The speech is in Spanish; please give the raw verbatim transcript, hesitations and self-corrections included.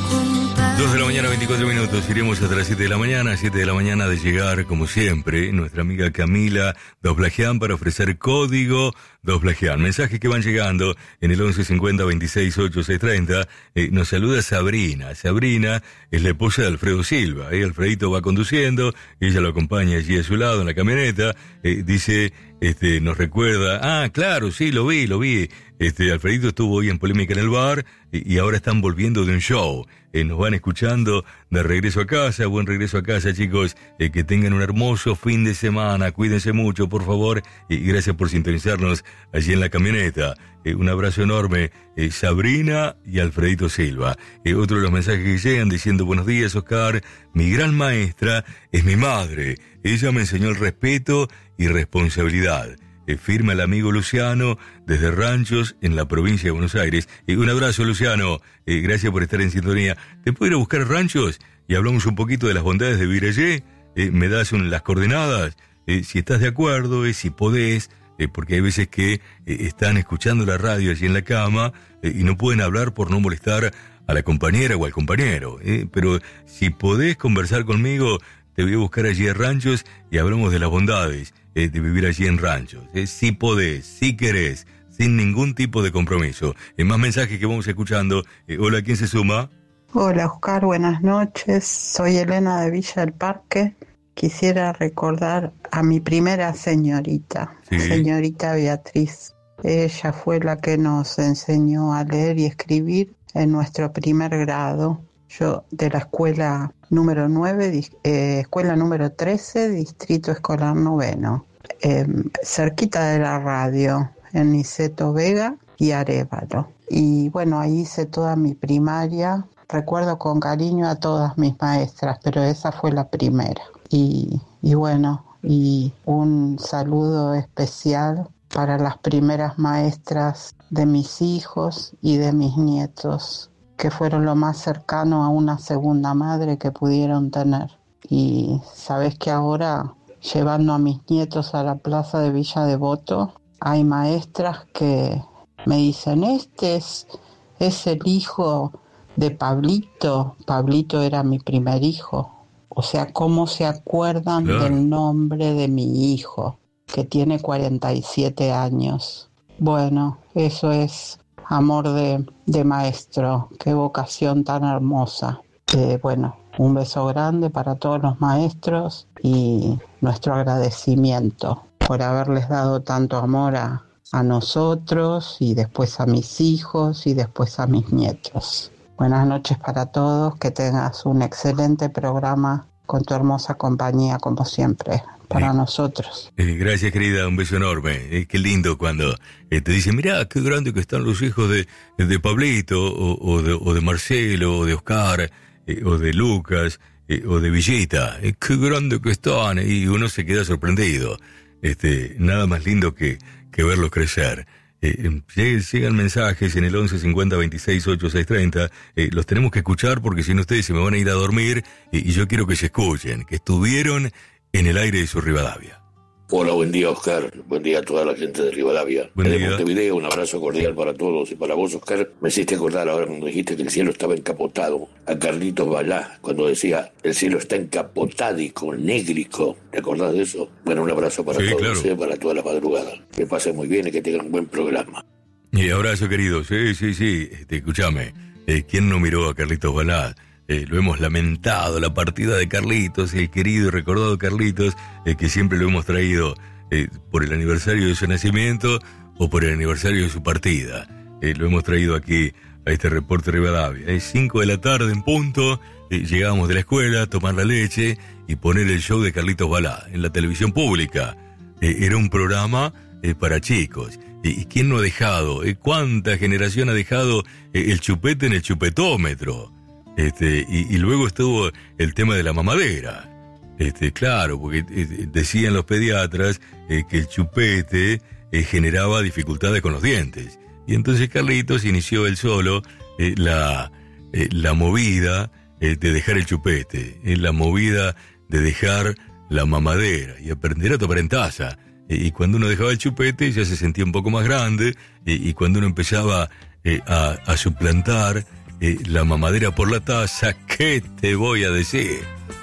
dos de la mañana, veinticuatro minutos. Iremos hasta las siete de la mañana, siete de la mañana de llegar, como siempre, nuestra amiga Camila Doblajian para ofrecer código Doblajian. Mensajes que van llegando en el once cincuenta veintiséis ocho seis treinta. Eh, nos saluda Sabrina. Sabrina es la esposa de Alfredo Silva. Eh, Alfredito va conduciendo, ella lo acompaña allí a su lado en la camioneta. Eh, dice, este, nos recuerda, ah, claro, sí, lo vi, lo vi. Este, Alfredito estuvo hoy en Polémica en el Bar y, y ahora están volviendo de un show. Eh, nos van escuchando de regreso a casa. Buen regreso a casa, chicos. Eh, que tengan un hermoso fin de semana. Cuídense mucho, por favor. Y gracias por sintonizarnos allí en la camioneta. Eh, un abrazo enorme. Eh, Sabrina y Alfredito Silva. Eh, otro de los mensajes que llegan diciendo: buenos días, Oscar. Mi gran maestra es mi madre. Ella me enseñó el respeto y responsabilidad. Eh, firma el amigo Luciano desde Ranchos en la provincia de Buenos Aires. Eh, un abrazo, Luciano. Eh, gracias por estar en sintonía. ¿Te puedo ir a buscar Ranchos? Y hablamos un poquito de las bondades de vivir allí. Eh, me das un, las coordenadas. Eh, si estás de acuerdo, eh, si podés, eh, porque hay veces que eh, están escuchando la radio allí en la cama eh, y no pueden hablar por no molestar a la compañera o al compañero. Eh, pero si podés conversar conmigo, te voy a buscar allí a Ranchos y hablamos de las bondades eh, de vivir allí en Ranchos. Eh, si podés, si querés, sin ningún tipo de compromiso. Eh, más mensajes que vamos escuchando. Eh, hola, ¿quién se suma? Hola, Oscar, buenas noches. Soy Elena de Villa del Parque. Quisiera recordar a mi primera señorita, sí. señorita Beatriz. Ella fue la que nos enseñó a leer y escribir en nuestro primer grado. Yo de la escuela número nueve, eh, escuela número trece, distrito escolar noveno, eh, cerquita de la radio, en Niceto Vega y Arévalo. Y bueno, ahí hice toda mi primaria. Recuerdo con cariño a todas mis maestras, pero esa fue la primera. Y, y bueno, y un saludo especial para las primeras maestras de mis hijos y de mis nietos, que fueron lo más cercano a una segunda madre que pudieron tener. Y sabes que ahora, llevando a mis nietos a la plaza de Villa Devoto, hay maestras que me dicen, este es, es el hijo de Pablito. Pablito era mi primer hijo. O sea, ¿cómo se acuerdan claro. del nombre de mi hijo, que tiene cuarenta y siete años? Bueno, eso es amor de, de maestro. Qué vocación tan hermosa. Eh, bueno, un beso grande para todos los maestros y nuestro agradecimiento por haberles dado tanto amor a, a nosotros y después a mis hijos y después a mis nietos. Buenas noches para todos, que tengas un excelente programa con tu hermosa compañía, como siempre, para eh, nosotros. Eh, gracias, querida, un beso enorme. Eh, qué lindo cuando eh, te dicen, mirá, qué grande que están los hijos de, de Pablito, o, o, de, o de Marcelo, o de Oscar, eh, o de Lucas, eh, o de Villita. Eh, qué grande que están, y uno se queda sorprendido. Este, nada más lindo que, que verlos crecer. Eh, llegan mensajes en el once cincuenta veintiséis ocho seis treinta. Eh, los tenemos que escuchar porque si no ustedes se me van a ir a dormir y, y yo quiero que se escuchen, que estuvieron en el aire de su Rivadavia. Hola, buen día, Oscar. Buen día a toda la gente de Rivadavia. Buen de día. Montevideo, un abrazo cordial para todos. Y para vos, Oscar, me hiciste acordar ahora cuando dijiste que el cielo estaba encapotado a Carlitos Balá, cuando decía, el cielo está encapotádico, négrico. ¿Te acordás de eso? Bueno, un abrazo para sí, todos, claro. eh, para todas las madrugadas. Que pasen muy bien y que tengan un buen programa. Y abrazo, querido. Sí, sí, sí. Este, escúchame. Eh, ¿Quién no miró a Carlitos Balá? Eh, lo hemos lamentado, la partida de Carlitos, el querido y recordado Carlitos, eh, que siempre lo hemos traído eh, por el aniversario de su nacimiento o por el aniversario de su partida. Eh, lo hemos traído aquí a este reporte Rivadavia. Es cinco de la tarde en punto, eh, llegamos de la escuela a tomar la leche y poner el show de Carlitos Balá en la televisión pública. Eh, era un programa eh, para chicos. ¿Y quién no ha dejado? Eh, ¿Cuánta generación ha dejado eh, el chupete en el chupetómetro? Este, y, y luego estuvo el tema de la mamadera. Este, claro, porque eh, decían los pediatras eh, que el chupete eh, generaba dificultades con los dientes. Y entonces Carlitos inició él solo eh, la, eh, la movida eh, de dejar el chupete, eh, la movida de dejar la mamadera y aprender a tomar en taza. Eh, y cuando uno dejaba el chupete ya se sentía un poco más grande, eh, y cuando uno empezaba eh, a, a suplantar eh, la mamadera por la taza, ¿qué te voy a decir?